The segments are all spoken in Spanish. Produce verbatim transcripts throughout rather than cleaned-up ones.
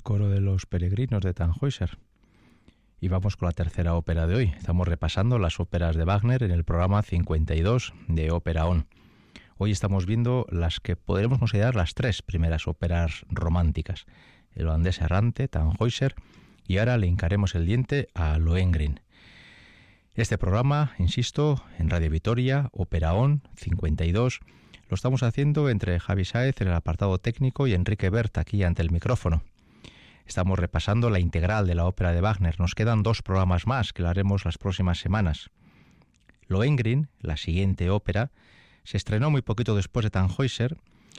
el coro de los peregrinos de Tannhäuser. Y vamos con la tercera ópera de hoy. Estamos repasando las óperas de Wagner en el programa cincuenta y dos de Ópera On. Hoy estamos viendo las que podremos considerar las tres primeras óperas románticas. El holandés errante, Tannhäuser, y ahora le hincaremos el diente a Lohengrin. Este programa, insisto, en Radio Vitoria, Ópera On, cincuenta y dos, lo estamos haciendo entre Javi Sáez en el apartado técnico y Enrique Bert aquí ante el micrófono. Estamos repasando la integral de la ópera de Wagner. Nos quedan dos programas más que lo haremos las próximas semanas. Lohengrin, la siguiente ópera, se estrenó muy poquito después de Tannhäuser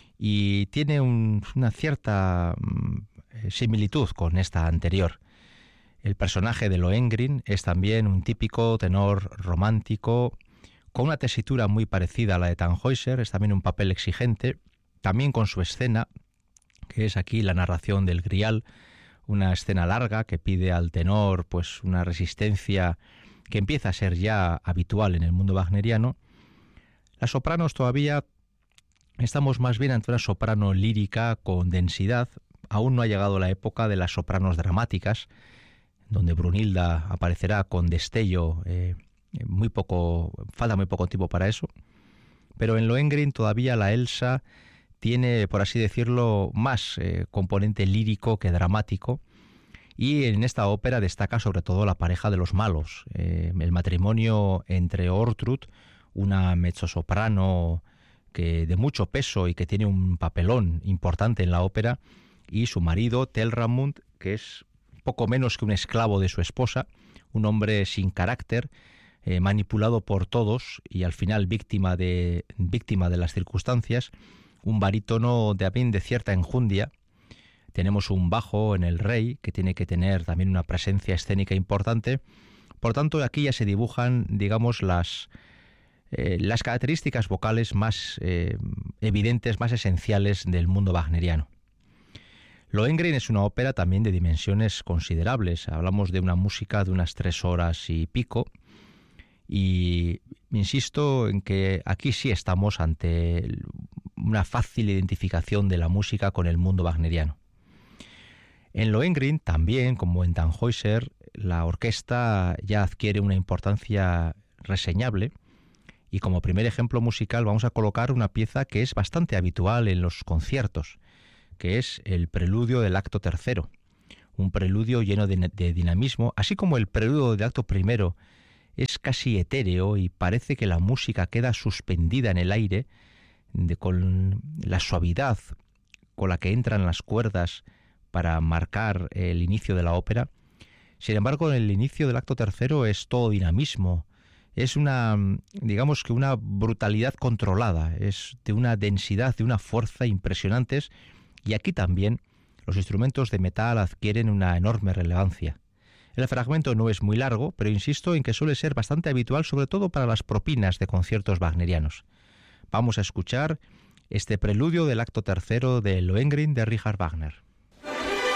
y tiene un, una cierta mm, similitud con esta anterior. El personaje de Lohengrin es también un típico tenor romántico con una tesitura muy parecida a la de Tannhäuser. Es también un papel exigente, también con su escena, que es aquí la narración del Grial, una escena larga que pide al tenor pues una resistencia que empieza a ser ya habitual en el mundo wagneriano. Las sopranos todavía estamos más bien ante una soprano lírica con densidad. Aún no ha llegado la época de las sopranos dramáticas, donde Brunilda aparecerá con destello, eh, muy poco, falta muy poco tiempo para eso. Pero en Lohengrin todavía la Elsa tiene, por así decirlo, más eh, componente lírico que dramático, y en esta ópera destaca sobre todo la pareja de los malos, eh, el matrimonio entre Ortrud, una mezzosoprano que de mucho peso y que tiene un papelón importante en la ópera, y su marido Telramund, que es poco menos que un esclavo de su esposa, un hombre sin carácter, eh, manipulado por todos y al final víctima de, víctima de las circunstancias, un barítono de, de cierta enjundia. Tenemos un bajo en el rey que tiene que tener también una presencia escénica importante. Por tanto, aquí ya se dibujan, digamos, las, eh, las características vocales más eh, evidentes, más esenciales del mundo wagneriano. Lohengrin es una ópera también de dimensiones considerables. Hablamos de una música de unas tres horas y pico. Y insisto en que aquí sí estamos ante una fácil identificación de la música con el mundo wagneriano. En Lohengrin también, como en Tannhäuser, la orquesta ya adquiere una importancia reseñable, y como primer ejemplo musical vamos a colocar una pieza que es bastante habitual en los conciertos, que es el preludio del acto tercero, un preludio lleno de, de dinamismo, así como el preludio del acto primero es casi etéreo y parece que la música queda suspendida en el aire de, con la suavidad con la que entran las cuerdas para marcar el inicio de la ópera. Sin embargo, en el inicio del acto tercero es todo dinamismo, es una, digamos que una brutalidad controlada, es de una densidad, de una fuerza impresionantes, y aquí también los instrumentos de metal adquieren una enorme relevancia. El fragmento no es muy largo, pero insisto en que suele ser bastante habitual, sobre todo para las propinas de conciertos wagnerianos. Vamos a escuchar este preludio del acto tercero de Lohengrin de Richard Wagner.